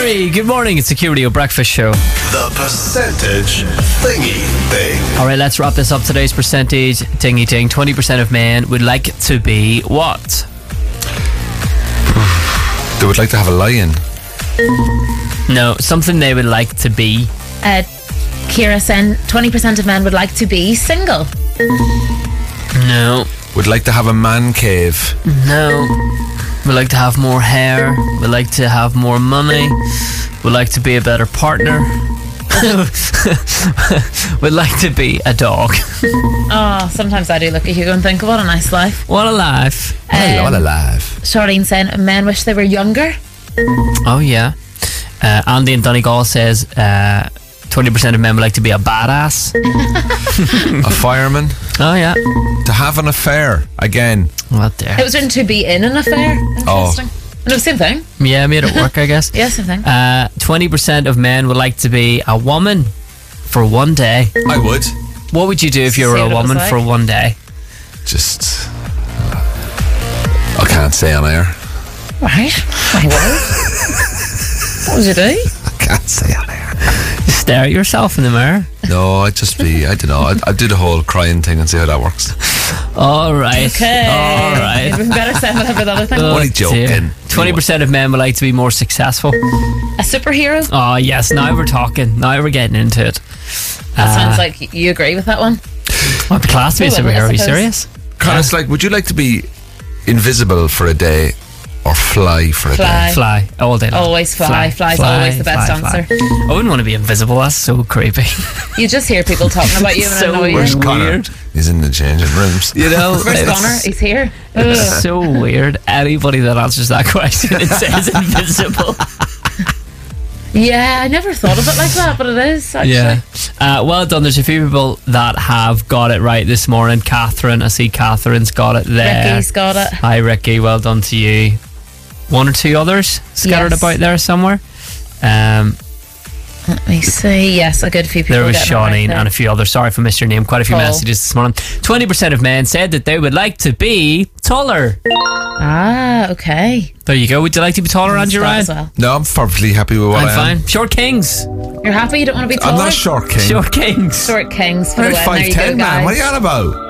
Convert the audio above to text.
Very good morning. It's the Q Radio Breakfast Show. The percentage thingy thing. All right, let's wrap this up. Today's percentage tingy ting. 20% of men would like to be what? They would like to have a lion. No, something they would like to be. Kira saying 20% of men would like to be single. No. Would like to have a man cave. No. Would like to have more hair. Would like to have more money. Would like to be a better partner. Would like to be a dog. Oh, sometimes I do look at Hugo and think, what a nice life. What a life. What a life. Charlene saying men wish they were younger. Oh, yeah. Andy in Donegal says 20% of men would like to be a badass. A fireman. Oh, yeah. To have an affair. Again. What there? It was written to be in an affair. Interesting. No, same thing. Yeah, made it work, I guess. Yeah, same thing. 20% of men would like to be a woman for one day. I would. What would you do if you were See a what it was woman like. for one day? Just... I can't say on air. Right. What would you do? I can't say on air. Just stare at yourself in the mirror. No, I'd just be... I don't know. I'd do the whole crying thing and see how that works. All right. Okay. All right. We've better set it up with other things. Only joking. 20% of men would like to be more successful. A superhero? Oh, yes. Now we're talking. Now we're getting into it. That sounds like you agree with that one. I'd be classed to be a Who wouldn't, I superhero. Are you suppose? serious? Kind of like, would you like to be invisible for a day or fly for a Fly. day? Fly. All day long. Always fly. Fly's always the best answer. I wouldn't want to be invisible. That's so creepy. You just hear people talking about you and So annoy you. weird. Connor? He's in the changing rooms. You know? Where's it's- Connor? He's here. It's so weird. Anybody that answers that question and says invisible. Yeah, I never thought of it like that, but it is, actually. Yeah. Well done. There's a few people that have got it right this morning. Catherine, I see Catherine's got it there. Ricky's got it. Hi, Ricky. Well done to you. One or two others scattered Yes. about there somewhere. Let me see. Yes, a good few people. There was getting it right Shawnee there. and a few others. Sorry if I missed your name. Quite a few Paul. messages this morning. 20% of men said that they would like to be taller. Ah, okay. There you go. Would you like to be taller, Andrew That Ryan? as well. No, I'm perfectly happy with what I'm I am. fine. Short kings. You're happy you don't want to be taller? I'm not a short king. Short kings. Short kings for I'm the win. There you go, 5'10", man. guys. What are you on about?